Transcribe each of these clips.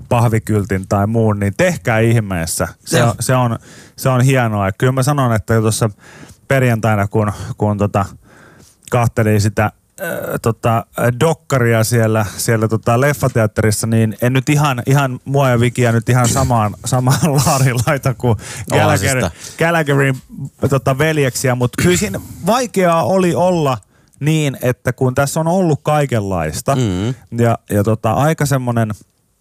pahvikyltin tai muun, niin tehkää ihmeessä. Se on hienoa. Ja kyllä mä sanon, että tuossa perjantaina, kun kahtelin sitä dokkaria siellä leffateatterissa, niin en nyt ihan mua ja Vikiä nyt ihan samaan laariin laita kuin Gallagherin veljeksiä, mutta kyllä siinä vaikeaa oli olla niin, että kun tässä on ollut kaikenlaista ja aika semmoinen,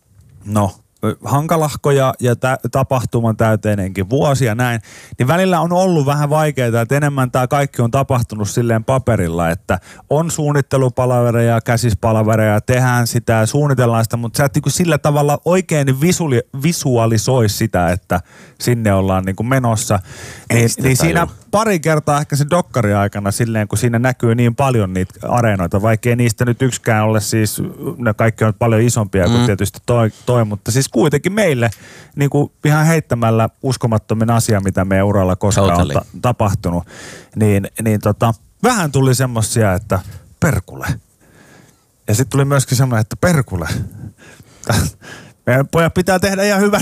hankalahko ja tapahtuman täyteinenkin vuosi ja näin, niin välillä on ollut vähän vaikeaa, että enemmän tämä kaikki on tapahtunut silleen paperilla, että on suunnittelupalavereja, käsispalavereja, tehdään sitä ja suunnitellaan sitä, mutta sä et niin sillä tavalla oikein visualisoi sitä, että sinne ollaan niin kuin menossa. Niin siinä pari kertaa ehkä sen dokkari aikana silleen, kun siinä näkyy niin paljon niitä areenoita, vaikkei niistä nyt yksikään ole siis, ne kaikki on paljon isompia kuin tietysti toi, mutta siis kuitenkin meille niin kuin ihan heittämällä uskomattomin asia, mitä me uralla koskaan on tapahtunut, niin vähän tuli semmosia, että perkule. Ja sitten tuli myöskin semmoinen, että perkule. Meidän pojat pitää tehdä ihan hyvä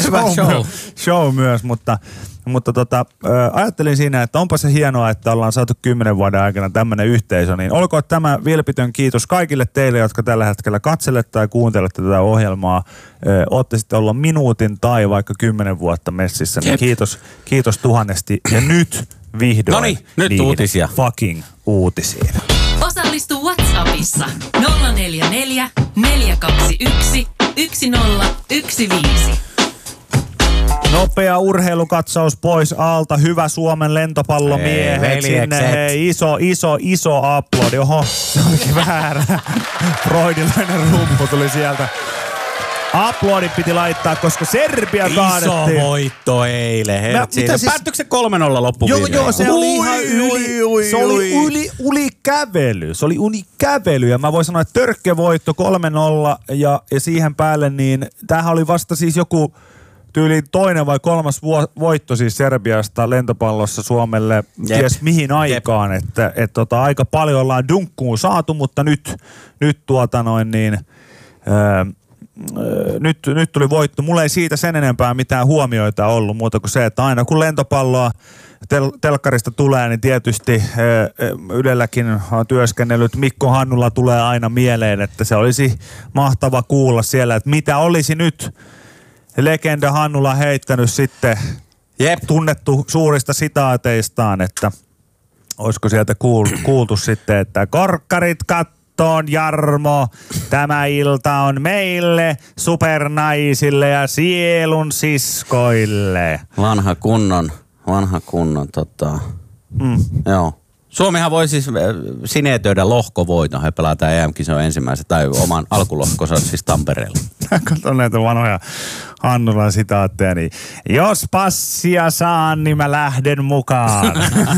show myös, mutta ajattelin siinä, että onpa se hienoa, että ollaan saatu 10 vuoden aikana tämmöinen yhteisö, niin olkoon tämä vilpitön kiitos kaikille teille, jotka tällä hetkellä katselette tai kuuntelette tätä ohjelmaa. Ootte sitten olla minuutin tai vaikka 10 vuotta messissä, niin kiitos tuhannesti. Ja nyt vihdoin nyt uutisia. Fucking uutisiin. Osallistu WhatsAppissa 044 421 1015. Nopea urheilukatsaus pois alta. Hyvä Suomen lentopallomiehet. Sinne iso aplodi. Oho, se olikin väärä. Freudilainen rumpu tuli sieltä. Aplodit piti laittaa, koska Serbia kaadettiin. Iso voitto eilen. Päättyykö se 3-0 loppuviimein? Joo, se oli ihan ylikävely. Se oli ylikävely. Ja mä voin sanoa, että törkkevoitto 3-0 ja siihen päälle, niin tämähän oli vasta siis joku tyyli toinen vai kolmas voitto siis Serbiasta lentopallossa Suomelle ties mihin aikaan, että aika paljon ollaan dunkkuun saatu, mutta nyt nyt tuli voitto. Mulla ei siitä sen enempää mitään huomioita ollut muuta kuin se, että aina kun lentopalloa telkkarista tulee, niin tietysti Ylelläkin on työskennellyt. Mikko Hannula tulee aina mieleen, että se olisi mahtava kuulla siellä, että mitä olisi nyt legenda Hannula heittänyt sitten tunnettu suurista sitaateistaan, että olisiko sieltä kuultu sitten, että korkkarit kattoon Jarmo, tämä ilta on meille, supernaisille ja sielun siskoille. Vanha kunnon joo. Suomihan voi siis sinetöidä lohkovoiton. He pelataan EM-kisojen ensimmäisen tai oman alkulohkonsa siis Tampereella. Katson näitä vanhoja Hannulan sitaatteja, niin jos passia saan, niin mä lähden mukaan.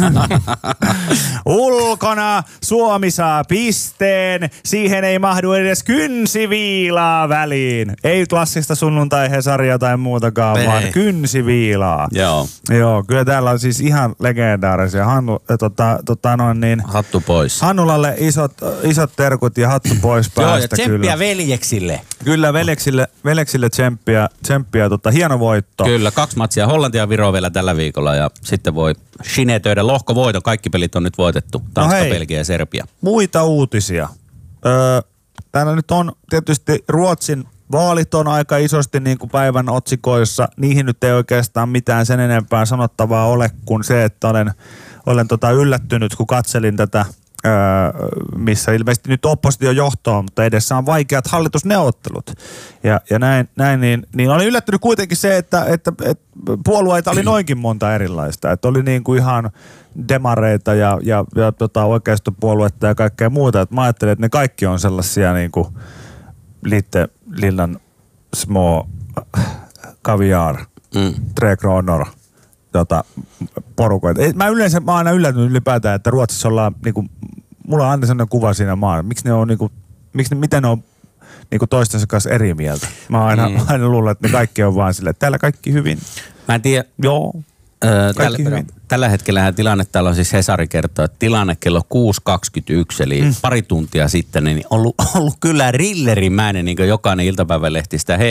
Ulkona Suomi saa pisteen, siihen ei mahdu edes kynsiviilaa väliin. Ei klassista sunnuntai-hesaria tai muutakaan, vaan kynsiviilaa. Joo, kyllä täällä on siis ihan legendaarisia. Hattu pois. Hannulalle isot terkut ja hattu pois päästä. Joo, ja tsemppiä veljeksille. Kyllä, veljeksille tsemppiä, hieno voitto. Kyllä, 2 matsia Hollantia ja Viroa vielä tällä viikolla ja sitten voi sinetöidä lohkovoiton. Kaikki pelit on nyt voitettu. Tanska, Belgia ja Serbia. Muita uutisia. Täällä nyt on tietysti Ruotsin vaalit on aika isosti niin kuin päivän otsikoissa. Niihin nyt ei oikeastaan mitään sen enempää sanottavaa ole kuin se, että olen yllättynyt, kun katselin tätä, missä ilmeisesti nyt oppositio johtoon, mutta edessä on vaikeat hallitusneuvottelut. Ja näin niin olin yllättynyt kuitenkin se, että puolueita oli noinkin monta erilaista. Että oli niin kuin ihan demareita ja oikeistopuoluetta ja kaikkea muuta. Että mä ajattelin, että ne kaikki on sellaisia niin kuin lillan små kaviar, 3 kronor porukoita. Mä oon aina yllätynyt ylipäätään, että Ruotsissa ollaan niinku, mulla on aina sellainen kuva siinä maan. Miten ne on niinku toistensa kanssa eri mieltä? Mä oon aina luullut, että ne kaikki on vaan silleen, että täällä kaikki hyvin. Mä en tiedä. Joo. Tällä hetkellä tilanne täällä on siis Hesari kertoo, että tilanne kello 6.21, eli pari tuntia sitten, niin ollut kyllä rillerimäinen, niin kuin jokainen iltapäivälehti sitä